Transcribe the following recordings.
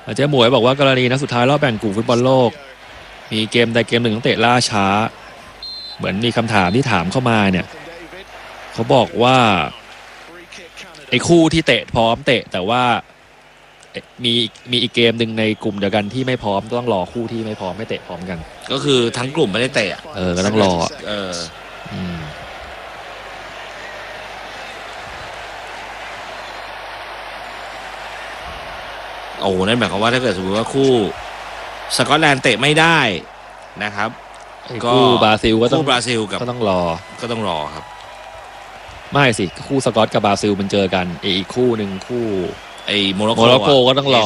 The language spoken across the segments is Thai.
เจ๊หมวยบอกว่ากรณีนัดสุดท้ายรอบแบ่งกลุ่มฟุตบอลโลกมีเกมใดเกมหนึ่งต้องเตะล่าช้าเหมือนมีคำถามที่ถามเข้ามาเนี่ยเขาบอกว่าไอ้คู่ที่เตะพร้อมเตะแต่ว่ามีอีกเกมหนึ่งในกลุ่มเดียวกันที่ไม่พร้อมต้องรอคู่ที่ไม่พร้อมไม่เตะพร้อมกันก็คือทั้งกลุ่มไม่ได้เตะก็ต้องรอโอ้นั่นหมายความว่าถ้าเกิดสมมติว่าคู่สกอตแลนด์เตะไม่ได้นะครับคู่บราซิลก็ต้องรอครับไม่สิคู่สกอตกับบราซิลมันเจอกันอีกคู่หนึ่งคู่ไอ้โมร็อกโกก็ต้องรอ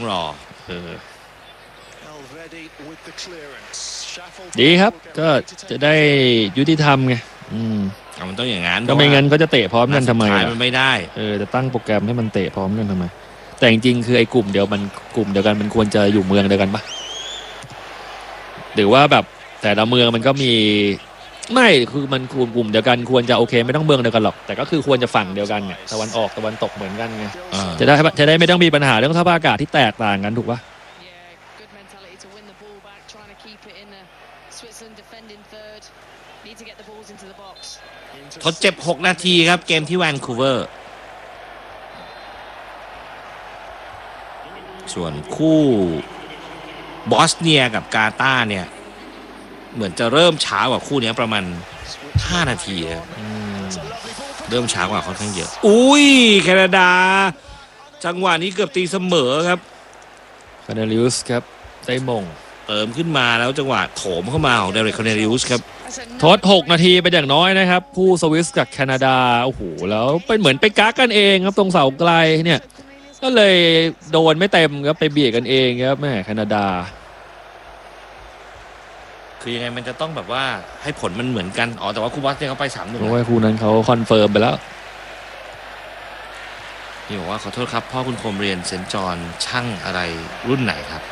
ดีครับก็จะได้ยุติธรรมไงมันต้องอย่างนั้นก็ไม่งั้นก็จะเตะพร้อมกันทำไมมันไม่ได้จะตั้งโปรแกรมให้มันเตะพร้อมกันทำไมแต่จริงๆคือไอ้กลุ่มเดียวกันมันควรจะอยู่เมืองเดียวกันปะหรือว่าแบบแต่ละเมืองมันก็มีไม่คือมันกลุ่มเดียวกันควรจะโอเคไม่ต้องเมืองเดียวกันหรอกแต่ก็คือควรจะฝั่งเดียวกันไงตะวันออกตะวันตกเหมือนกันไงจะได้ไม่ต้องมีปัญหาเรื่องสภาพอากาศที่แตกต่างกันถูกปะทดเจ็บ6 นาทีครับเกมที่แวนคูเวอร์ส่วนคู่บอสเนียกับกาตาร์เนี่ยเหมือนจะเริ่มช้ากว่าคู่นี้ประมาณ5 นาทีครับเริ่มช้ากว่าค่อนข้างเยอะอุ้ยแคนาดาจังหวะนี้เกือบตีเสมอครับคาเนลิอุสครับได้มงเติมขึ้นมาแล้วจังหวะโถมเข้ามาของเดเรกคาเนลิอุสครับทด6 นาทีไปอย่างน้อยนะครับคู่สวิสกับแคนาดาโอ้โหแล้วเป็นเหมือนไปกักกันเองครับตรงเสาไกลเนี่ยก็เลยโดนไม่เต็มครับไปเบียดกันเองครับแม่แคนาดาคือยังไงมันจะต้องแบบว่าให้ผลมันเหมือนกันแต่ว่าคู่บอสเนี่ยเขาไป3-1 เพราะว่าคู่นั้นเขาคอนเฟิร์มไปแล้วนี่บอกว่าขอโทษครับพ่อคุณคมเรียนเซนจอนช่างอะไรรุ่นไหนครับ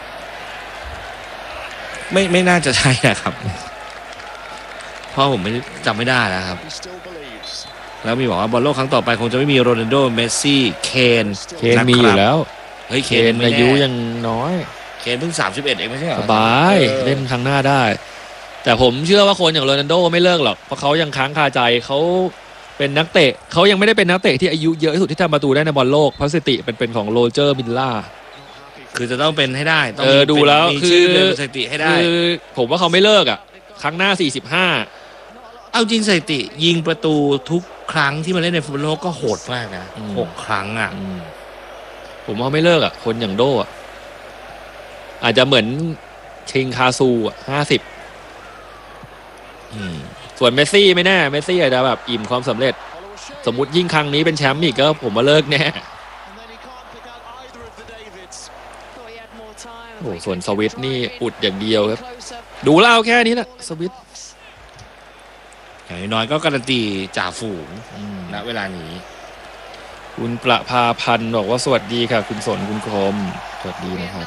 ไม่น่าจะใช่นะครับพ่อผมไม่จำไม่ได้แล้วครับแล้วมีบอกว่าบอลโลกครั้งต่อไปคงจะไม่มีโรนัลโดเมสซี่เคนมีอยู่แล้วเคนอายุยังน้อยเคนเพิ่ง31เองไม่ใช่เหรอสบายเล่นครั้งหน้าได้แต่ผมเชื่อว่าคนอย่างโรนัลโดไม่เลิกหรอกเพราะเขายังค้างคาใจเขาเป็นนักเตะเขายังไม่ได้เป็นนักเตะที่อายุเยอะที่สุดที่ทำประตูได้ในบอลโลกเพราะสถิติเป็นของโรเจอร์มิลล่าคือจะต้องเป็นให้ได้ต้องดูแล้วคือสถิติให้ได้คือผมว่าเขาไม่เลิกครั้งหน้า45 เอาจริงสถิติยิงประตูทุกครั้งที่มาเล่นในฟุตบอลโลกก็โหดมากนะ6 ครั้งผมว่าไม่เลิกคนอย่างโดอาจจะเหมือนเชงคาซู50ส่วนเมสซี่ไม่แน่เมสซี่อาจจะแบบอิ่มความสำเร็จสมมุติยิ่งครั้งนี้เป็นแชมป์อีกก็ผมว่าเลิกแน่โอ้ส่วนสวิตนี่อุดอย่างเดียวครับดูเล่าแค่นี้แหละสวิตอย่างน้อยก็การันตีจ่าฝูงณเวลานี้คุณประภาพันธ์บอกว่าสวัสดีค่ะคุณสนคุณคมสวัสดีนะครับ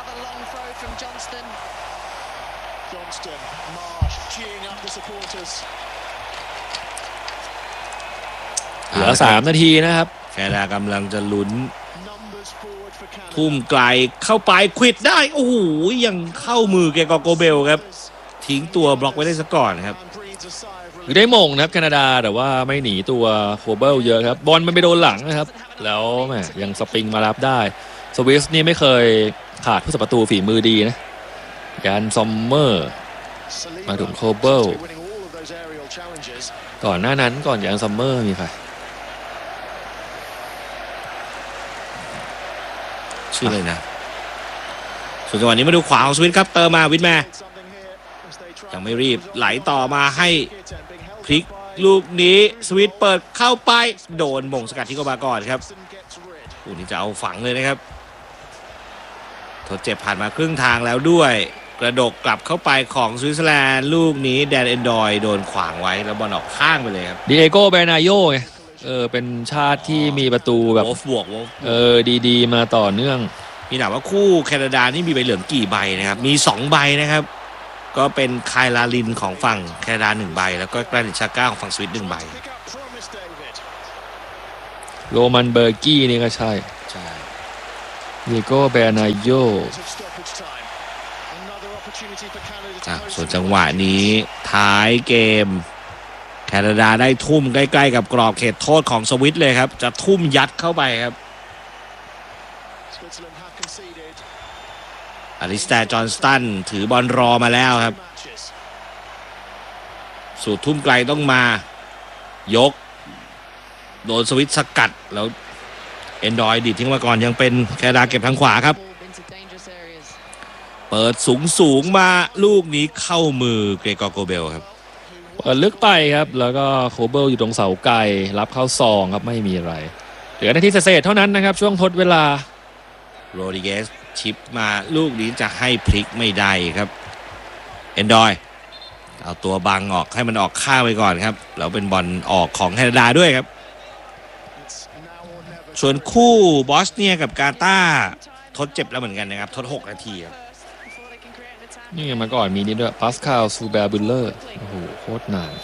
เหลือ3 นาทีนะครับแคนาดากำลังจะลุ้นทุ่มไกลเข้าไปควิดได้โอ้โหยังเข้ามือแกโกเบลครับทิ้งตัวบล็อกไว้ได้ซะก่อนครับได้มงนะครับแคนาดาแต่ว่าไม่หนีตัวโคเบิลเยอะครับบอลมันไปโดนหลังนะครับแล้วแหมยังสปริงมารับได้สวิสนี่ไม่เคยขาดผู้สับประตูฝีมือดีนะยานซอมเมอร์มาถึงโคเบิลก่อนหน้านั้นก่อนยานซอมเมอร์มีใครชื่อเลยนะส่วนจังหวะนี้มาดูขวาของสวิสครับเติมมาวิทแม่ยังไม่รีบไหลต่อมาให้พลิกลูกนี้สวิตเปิดเข้าไปโดนมงสกัดที่เข้ามาก่อนครับคู่นี้จะเอาฝังเลยนะครับทดเจ็บผ่านมาครึ่งทางแล้วด้วยกระดกกลับเข้าไปของสวิตเซอร์แลนด์ลูกนี้แดนเอนดอยโดนขวางไว้แล้วบอลออกข้างไปเลยครับดิเอโกเบนาโยไงเป็นชาติที่มีประตูแบบดีๆมาต่อเนื่องมีถามว่าคู่แคนาดานี่มีใบเหลืองกี่ใบนะครับมี2 ใบนะครับก็เป็นไคลาลินของฝั่งแคนาดา1 ใบแล้วก็แกรนิชชาก้าของฝั่งสวิต1 ใบโรมันเบอร์กี้นี่ก็ใช่เดโก้เบนาโยส่วนจังหวะนี้ท้ายเกมแคนาดาได้ทุ่มใกล้ๆกับกรอบเขตโทษของสวิตเลยครับจะทุ่มยัดเข้าไปครับอลิสแตร์จอห์นสตันถือบอลรอมาแล้วครับสูตรทุ่มไกลต้องมายกโดนสวิตสกัดแล้วเอนดอยดีดทิ้งมาก่อนยังเป็นแคนาดาเก็บทางขวาครับเปิดสูงมาลูกนี้เข้ามือเกรกอร์โกเบลครับเปิดลึกไปครับแล้วก็โคเบิลอยู่ตรงเสาไกลรับเข้าซองครับไม่มีอะไรเหลือนาทีเศษเท่านั้นนะครับช่วงทดเวลาโรดิเกสชิปมาลูกนี้จะให้พลิกไม่ได้ครับเอนดอยเอาตัวบังออกให้มันออกข้างไปก่อนครับแล้วเป็นบอลออกของแคนาดาด้วยครับส่วนคู่บอสเนียกับกาตาร์ทดเจ็บแล้วเหมือนกันนะครับทด6 นาทีครับนี่มาก่อนมีนี่ด้วยปาสคาลซูเบร์บุลเลอร์โอ้โหโคตรนาน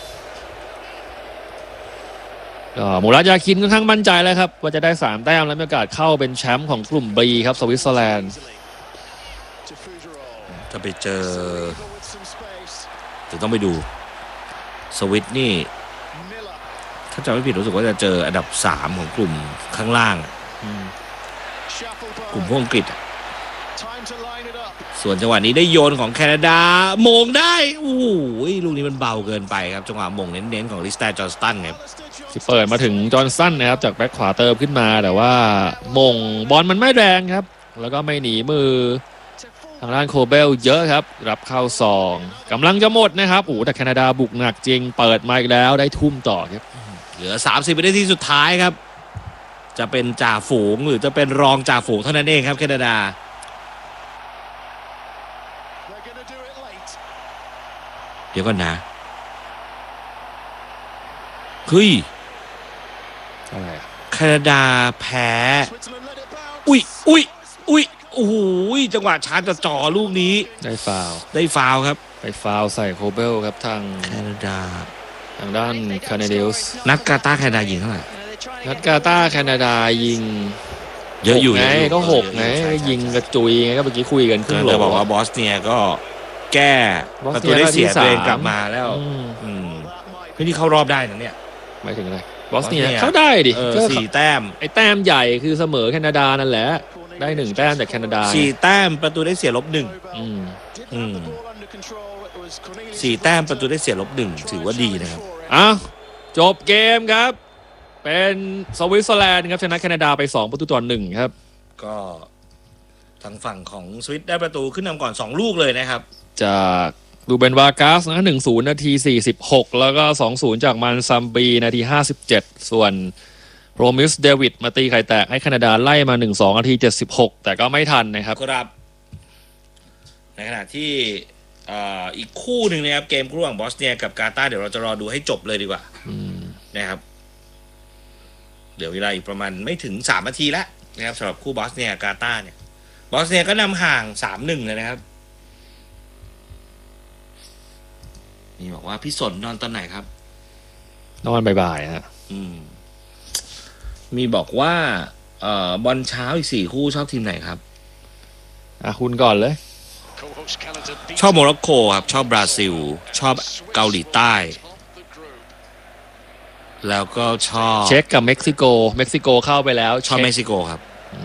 มูราดยาคินค่อนข้างมั่นใจแล้วครับว่าจะได้3 แต้มและมีโอกาสเข้าเป็นแชมป์ของกลุ่ม B ครับสวิตเซอร์แลนด์ถ้าไปเจอจะต้องไปดูสวิตนี่ถ้าจำไม่ผิดรู้สึกว่าจะเจออันดับ3ของกลุ่มข้างล่างกลุ่มพวกอังกฤษส่วนจังหวะนี้ได้โยนของแคนาดาโมงได้โอ้โหลูกนี้มันเบาเกินไปครับจังหวะโมงเน้นๆของลิสแตร์จอห์นสตันครับเปิดมาถึงจอห์นสันนะครับจากแบ็คขวาเติมขึ้นมาแต่ว่าโมงบอลมันไม่แรงครับแล้วก็ไม่หนีมือทางด้านโคเบลเยอะครับรับเข้าซองกำลังจะหมดนะครับโอ้แต่แคนาดาบุกหนักจริงเปิดมาอีกแล้วได้ทุ่มต่อครับเหลือ30 วินาทีสุดท้ายครับจะเป็นจ่าฝูงหรือจะเป็นรองจ่าฝูงเท่านั้นเองครับแคนาดาเดี๋ยวก่อนนะเฮ้ยแคนาดาแพ้อุ้ยโอ้โหจังหวะชาร์จจ่อลูกนี้ได้ฟาวครับไปฟาวใส่โคเบลครับทางแคนาดาทางด้านแคนาเดียสนัดกาตาร์แคนาดายิงเท่าไหร่นัดกาตาร์แคนาดายิงเยอะอยู่ไงก็6ไงยิงกระจุยไงก็เมื่อกี้คุยกันครึ่งโหลบอกว่าบอสเนียก็แก้ประตูได้เสียตัวเองกลับมาแล้วที่เข้ารอบได้นะเนี่ยหมายถึงอะไรบอสเนียเข้าได้ดิ 4 แต้มไอ้แต้มใหญ่คือเสมอแคนาดานั่นแหละได้1 แต้มจากแคนาดา 4 แต้มประตูได้เสีย-1 4 แต้มประตูได้เสีย-1ถือว่าดีนะครับจบเกมครับเป็นสวิตเซอร์แลนด์ครับชนะแคนาดาไป2-1ครับก็ทางฝั่งของสวิตได้ประตูขึ้นนำก่อน2 ลูกเลยนะครับจากดูเบนวากาสนะ 1-0 นาที46แล้วก็ 2-0 จากมันซัมบีนาที57ส่วนโรมิสเดวิดมาตีไข่แตกให้แคนาดาไล่มา 1-2 นาที76แต่ก็ไม่ทันนะครับครับในขณะที่อีกคู่หนึ่งนะครับเกมระหว่างบอสเนียกับกาตาร์เดี๋ยวเราจะรอดูให้จบเลยดีกว่านะครับเดี๋ยวเวลาอีกประมาณไม่ถึง3 นาทีแล้วนะครับสำหรับคู่บอสเนียกาตาร์เนี่ยบอสเนียก็นำห่าง 3-1 เลยนะครับนี่บอกว่าพี่สนนอนตอนไหนครับนอนบ่ายๆฮะมีบอกว่าบอลเช้าอีก4 คู่ชอบทีมไหนครับคุณก่อนเลยชอบโมร็อกโกครับชอบบราซิลชอบเกาหลีใต้แล้วก็ชอบเช็กกับเม็กซิโกเข้าไปแล้วชอบเม็กซิโกครับ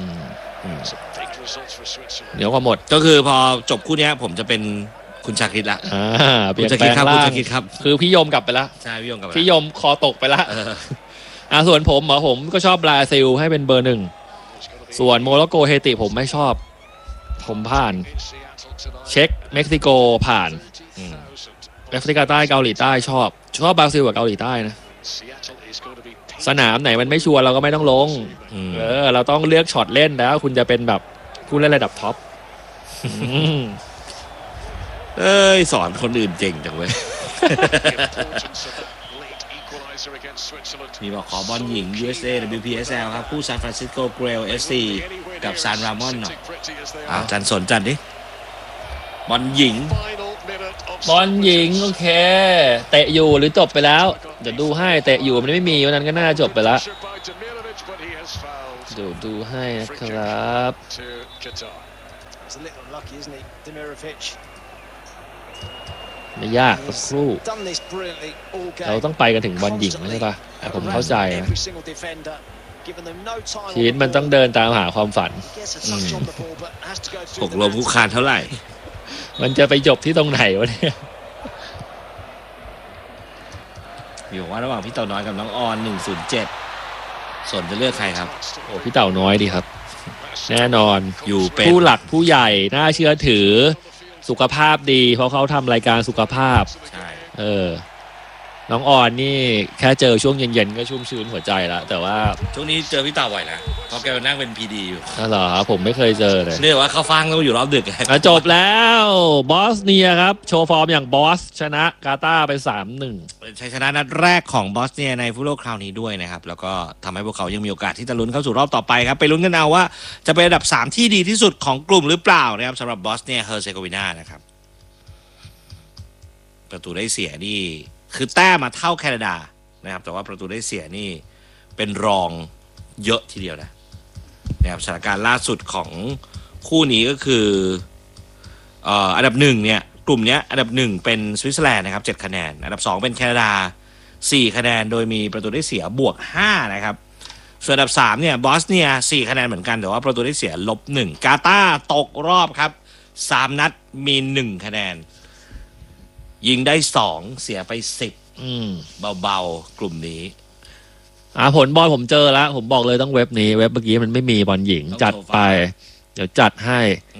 เดี๋ยวก็หมดก็คือพอจบคู่นี้ผมจะเป็นคุณชาคริตละคุณชาคริตครับคุณชาคริตครับคือพี่ยมกลับไปแล้วใช่พี่ยมกลับไปพี่ยมคอตกไปแล้วส่วนผมก็ชอบบราซิลให้เป็นเบอร์ 1ส่วนโมร็อกโกเฮติผมไม่ชอบผมผ่านเช็กเม็กซิโกผ่านแอฟริกาใต้เกาหลีใต้ชอบบราซิลกับเกาหลีใต้นะสนามไหนมันไม่ชัวร์เราก็ไม่ต้องลงเราต้องเลือกช็อตเล่นแล้วคุณจะเป็นแบบผู้เล่นระดับท็อปสอนคนอื่นเจ๋งจังเว้ยมีบอกขอบอลหญิง USA WPSL ครับคู่ซานฟรานซิสโกเกรล FC กับซานรามอนหน่อยจันสนจันดิบอลหญิงบอลหญิงโอเคเตะอยู่หรือจบไปแล้วเดี๋ยวดูให้เตะอยู่มันไม่มีวันนั้นก็น่าจบไปแล้วดูให้นะครับ He's a little unlucky, isn't he, Demirovic? ไม่ยากสักครู่ Done this brilliantly all game. เราต้องไปกันถึงบอลหญิงใช่ปะแต่ผมเข้าใจนะ Every single defender, giving them no time. ชีวิตมันต้องเดินตามหาความฝัน He gets a touch on the ball, but has to go ห through ก the ลม man. คุกคานเท่าไหร่มันจะไปจบที่ตรงไหนวะเนี่ยมีบอกว่าระหว่างพี่เต่าน้อยกับน้องออน107สนจะเลือกใครครับโอ้พี่เต่าน้อยดีครับ แน่นอนอยู่เป็นผู้หลักผู้ใหญ่น่าเชื่อถือสุขภาพดีเพราะเขาทำรายการสุขภาพใช่น้องออนนี่แค่เจอช่วงเย็นๆก็ชุ่มชื้นหัวใจแล้วแต่ว่าช่วงนี้เจอพี่เต่าบ่อยนะเพราะแกนั่งเป็นพีดีอยู่อ๋อเหรอผมไม่เคยเจอเลยเรียกว่าเขาฟังต้องอยู่รอบดึกจบแล้วบอสเนียครับโชว์ฟอร์มอย่างบอสชนะกาตาร์ไป 3-1 เป็นชัยชนะนัดแรกของบอสเนียในฟุตบอลคราวนี้ด้วยนะครับแล้วก็ทำให้พวกเขายังมีโอกาสที่จะลุ้นเข้าสู่รอบต่อไปครับไปลุ้นกันเอาว่าจะเป็นอันดับ3ที่ดีที่สุดของกลุ่มหรือเปล่านะครับสำหรับบอสเนียเฮอร์เซโกวีนานะครับประตูได้เสียนี่คือแต้มมาเท่าแคนาดานะครับแต่ว่าประตูได้เสียนี่เป็นรองเยอะทีเดียวนะครับสถานการณ์ล่าสุดของคู่นี้ก็คืออันดับ1เนี่ยกลุ่มนี้อันดับ1เป็นสวิตเซอร์แลนด์นะครับ7คะแนนอันดับ2เป็นแคนาดา4คะแนนโดยมีประตูได้เสียบวก5นะครับส่วนอันดับ3เนี่ยบอสเนีย4คะแนนเหมือนกันแต่ว่าประตูได้เสีย-1กาตาร์ตกรอบครับ3นัดมี1คะแนนยิงได้2เสียไป10เบาๆกลุ่มนี้ผลบอลผมเจอแล้วผมบอกเลยต้องเว็บนี้เว็บเมื่อกี้มันไม่มีบอลหญิงจัดไปเดี๋ยวจัดให้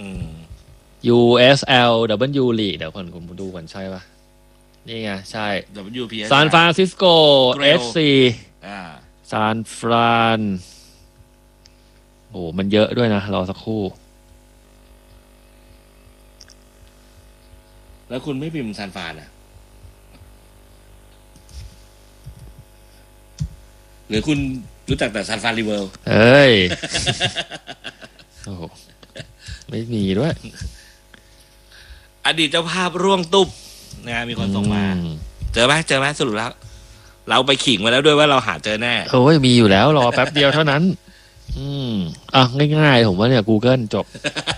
USL W League เดี๋ยวผมดูก่อนใช่ปะนี่ไงใช่ WPS ซานฟรานซิสโก Grail FC ซานฟรานโอ้มันเยอะด้วยนะรอสักครู่แล้วคุณไม่พิมพ์ซานฟรานอ่ะหรือคุณรู้จักแต่ซานฟรานรีเวิลด์เอ้ย โอ้โหไม่มีด้วยอดีตเจ้าภาพร่วงตุ๊บนะมีคนส่งมาเจอไหมสรุปแล้วเราไปขิงมาแล้วด้วยว่าเราหาเจอแน่โอ้ยมีอยู่แล้วรอแป๊บเดียวเท่านั้น ง่ายๆผมว่าเนี่ย Google จบ